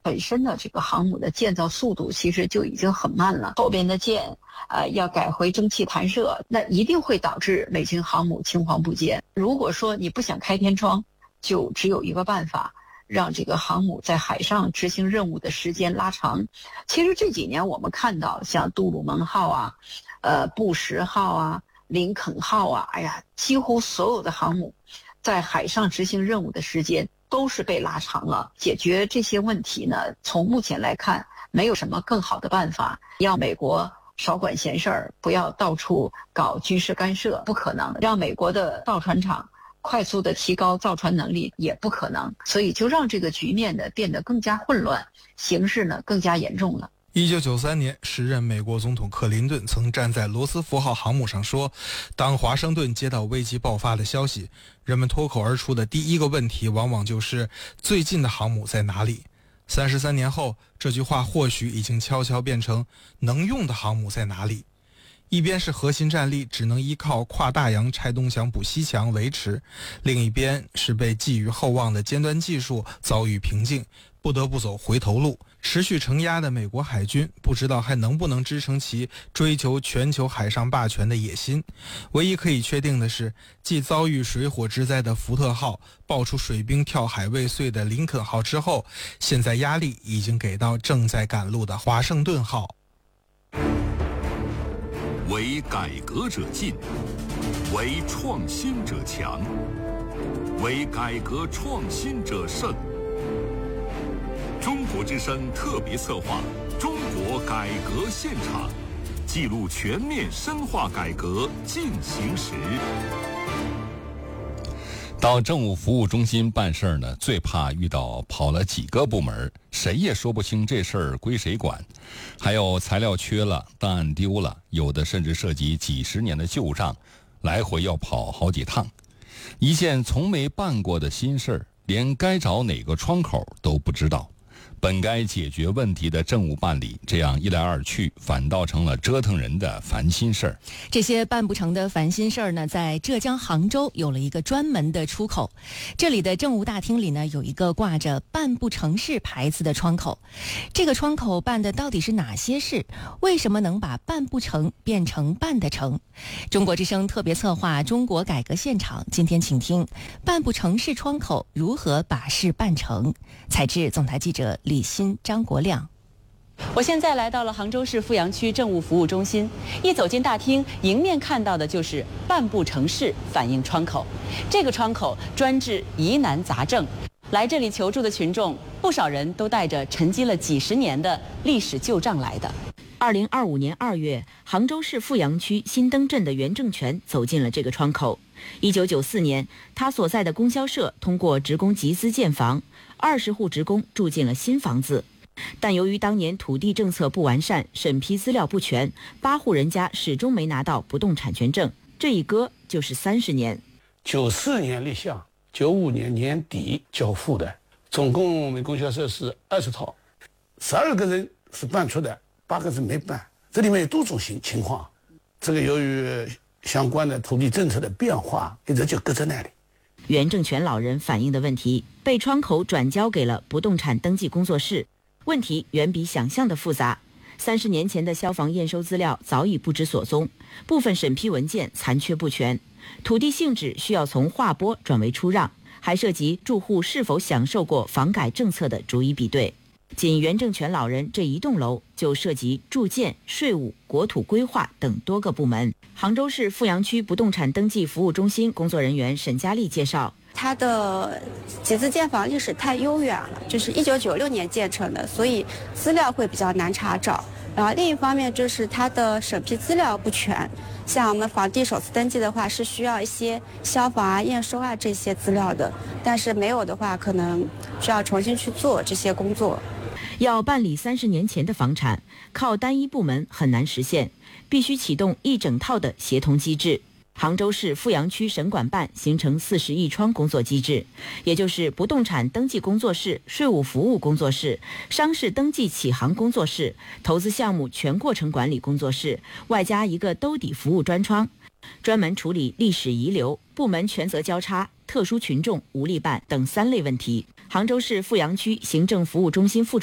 本身的这个航母的建造速度其实就已经很慢了，后边的舰要改回蒸汽弹射，那一定会导致美军航母青黄不接。如果说你不想开天窗，就只有一个办法，让这个航母在海上执行任务的时间拉长。其实这几年我们看到像杜鲁门号啊、布什号啊、林肯号啊，几乎所有的航母在海上执行任务的时间都是被拉长了。解决这些问题呢，从目前来看，没有什么更好的办法。要美国少管闲事儿，不要到处搞军事干涉，不可能。让美国的造船厂快速的提高造船能力也不可能，所以就让这个局面呢变得更加混乱，形势呢更加严重了。 1993年，时任美国总统克林顿曾站在罗斯福号航母上说，当华盛顿接到危机爆发的消息，人们脱口而出的第一个问题往往就是最近的航母在哪里。33年后，这句话或许已经悄悄变成能用的航母在哪里。一边是核心战力只能依靠跨大洋拆东墙补西墙维持，另一边是被寄予厚望的尖端技术遭遇瓶颈，不得不走回头路。持续承压的美国海军不知道还能不能支撑其追求全球海上霸权的野心。唯一可以确定的是，继遭遇水火之灾的福特号爆出水兵跳海未遂的林肯号之后，现在压力已经给到正在赶路的华盛顿号。 为改革者进，为创新者强，为改革创新者胜。中国之声特别策划《中国改革现场》，记录全面深化改革进行时。 到政务服务中心办事儿呢，最怕遇到跑了几个部门，谁也说不清这事儿归谁管。还有材料缺了，档案丢了，有的甚至涉及几十年的旧账，来回要跑好几趟。一件从没办过的新事儿，连该找哪个窗口都不知道。本该解决问题的政务办理，这样一来二去，反倒成了折腾人的烦心事儿。 这些办不成的烦心事儿呢，在浙江杭州有了一个专门的出口。这里的政务大厅里呢，有一个挂着“办不成事”牌子的窗口。这个窗口办的到底是哪些事？为什么能把办不成变成办得成？中国之声特别策划《中国改革现场》，今天请听“办不成事窗口如何把事办成”。采制总台记者李欣、张国亮。 我现在来到了杭州市富阳区政务服务中心，一走进大厅，迎面看到的就是办不成事反映窗口。这个窗口专治疑难杂症，来这里求助的群众，不少人都带着沉积了几十年的历史旧账来的。 2025年2月，杭州市富阳区新登镇的袁正全走进了这个窗口。1994年，他所在的供销社通过职工集资建房，20户职工住进了新房子。但由于当年土地政策不完善，审批资料不全，8户人家始终没拿到不动产权证，这一搁就是30年。 94年立项，95年年底交付的，总共我们供销社是20套，12个人是办出的，8个人没办，这里面有多种情况。这个由于相关的土地政策的变化，一直就搁在那里。 袁正全老人反映的问题被窗口转交给了不动产登记工作室，问题远比想象的复杂。30年前的消防验收资料早已不知所踪，部分审批文件残缺不全，土地性质需要从划拨转为出让，还涉及住户是否享受过房改政策的逐一比对。仅袁正全老人这一栋楼就涉及住建、税务、国土规划等多个部门。杭州市富阳区不动产登记服务中心工作人员沈佳丽介绍， 它的集资建房历史太悠远了，就是1996年建成的，所以资料会比较难查找。然后另一方面就是它的审批资料不全，像我们房地首次登记的话是需要一些消防啊、验收啊这些资料的，但是没有的话可能需要重新去做这些工作。 要办理30年前的房产，靠单一部门很难实现，必须启动一整套的协同机制。杭州市富阳区省管办形成40亿窗工作机制，也就是不动产登记工作室、税务服务工作室、商事登记启航工作室、投资项目全过程管理工作室，外加一个兜底服务专窗，专门处理历史遗留、部门权责交叉、特殊群众无力办等3类问题。杭州市富阳区行政服务中心副